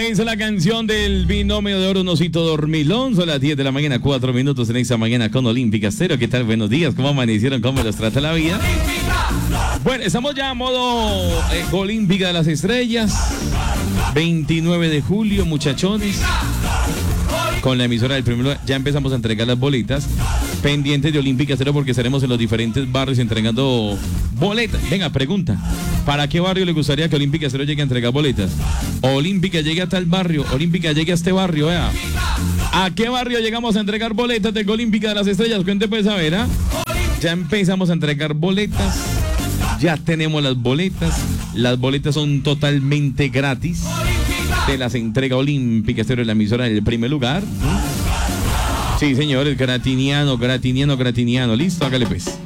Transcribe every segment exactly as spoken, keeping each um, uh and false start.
es la canción del binomio de oro, un osito dormilón. Son las diez de la mañana, cuatro minutos en esta mañana con Olímpica Estéreo. ¿Qué tal? Buenos días, ¿cómo amanecieron? ¿Cómo los trata la vida? Bueno, estamos ya a modo eh, Olímpica de las Estrellas. veintinueve de julio, muchachones. Con la emisora del primer lugar, ya empezamos a entregar las boletas. Pendientes de Olímpica Estéreo porque estaremos en los diferentes barrios entregando boletas. Venga, pregunta. ¿Para qué barrio le gustaría que Olímpica Estéreo llegue a entregar boletas? Olímpica llegue a tal barrio, Olímpica llegue a este barrio, vea. ¿A qué barrio llegamos a entregar boletas de Olímpica de las Estrellas? Cuente pues a ver, ¿ah? Ya empezamos a entregar boletas. Ya tenemos las boletas. Las boletas son totalmente gratis. Te las entrega Olímpica Estéreo en la emisora del primer lugar. Sí, señores, gratiniano, gratiniano, gratiniano. Listo, hágale pues.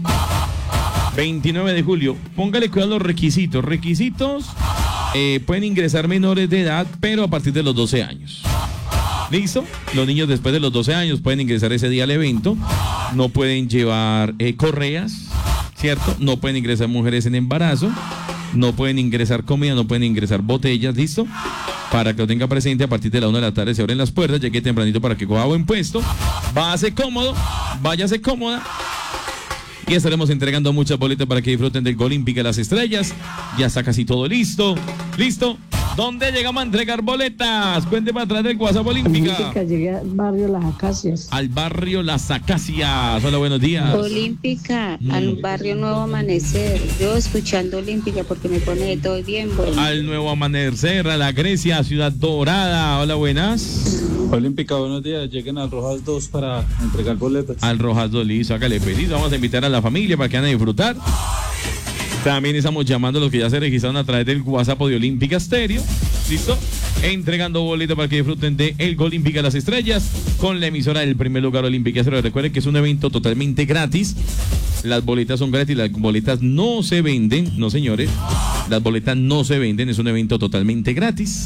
veintinueve de julio. Póngale cuidado a los requisitos. Requisitos, eh, pueden ingresar menores de edad, pero a partir de los doce años. ¿Listo? Los niños después de los doce años pueden ingresar ese día al evento. No pueden llevar eh, correas, ¿cierto? No pueden ingresar mujeres en embarazo. No pueden ingresar comida, no pueden ingresar botellas, ¿listo? Para que lo tenga presente, a partir de la una de la tarde se abren las puertas, llegue tempranito para que coja buen puesto. Váyase cómodo, váyase cómoda. Y estaremos entregando muchas boletas para que disfruten del Olímpica de las Estrellas. Ya está casi todo listo. ¿Listo? ¿Dónde llegamos a entregar boletas? Cuente para atrás del WhatsApp Olímpica. Olímpica, llegué al barrio Las Acacias. Al barrio Las Acacias. Hola, buenos días. Olímpica, mm. al barrio Nuevo Amanecer. Yo escuchando Olímpica porque me pone de todo bien bueno. Al Nuevo Amanecer, a la Grecia, Ciudad Dorada. Hola, buenas. Olímpica, buenos días. Lleguen al Rojas dos para entregar boletas. Al Rojas dos, listo, hágale feliz. Vamos a invitar a la familia para que vayan a disfrutar. También estamos llamando a los que ya se registraron a través del WhatsApp de Olímpica Estéreo. ¿Listo? Entregando boletos para que disfruten de el Olímpica de las Estrellas con la emisora del primer lugar Olímpica Estéreo. Recuerden que es un evento totalmente gratis. Las boletas son gratis, las boletas no se venden, no señores. Las boletas no se venden, es un evento totalmente gratis.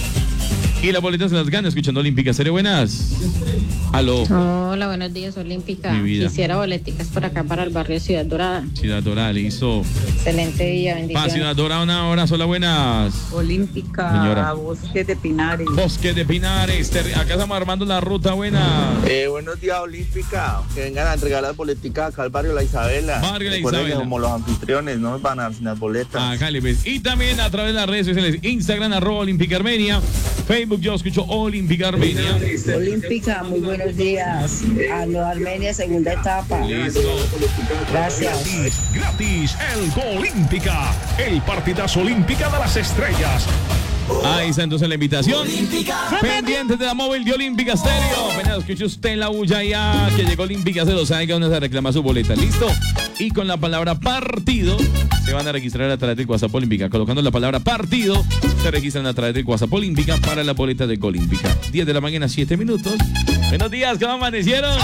Y las boletas se las gana escuchando Olímpica Estéreo. Buenas. Aló. Hola, buenos días, Olímpica. Quisiera boleticas por acá para el barrio Ciudad Dorada. Ciudad Dorada, listo. Excelente día, bendiciones. Para Ciudad Dorada, una hora sola, buenas. Olímpica, señora. Bosque de Pinares. Bosque de Pinares, acá estamos armando la ruta, buena. Eh, buenos días, Olímpica. Que vengan a entregar las boleticas acá al barrio La Isabela. Barrio La Recuerden Isabela. Que como los anfitriones no nos van a dar sin las boletas. Acá le ves. Y también a través de las redes sociales, Instagram, arroba Olímpica Armenia. Facebook, yo escucho Olímpica Armenia. Olímpica, muy buenos días. A los Armenia, segunda etapa. Listo. Gracias. Gratis, gratis, el Olímpica, el partidazo Olímpica de las Estrellas. Ahí está entonces la invitación. Pendientes de la móvil de Olímpica Estéreo. Apenas escuche usted la bulla ya que llegó Olímpica Estéreo, sabe que van a reclamar su boleta. ¿Listo? Y con la palabra partido se van a registrar a través del WhatsApp Olímpica. Colocando la palabra partido se registran a través del WhatsApp Olímpica para la boleta de Olímpica. diez de la mañana, siete minutos. Buenos días, ¿cómo amanecieron?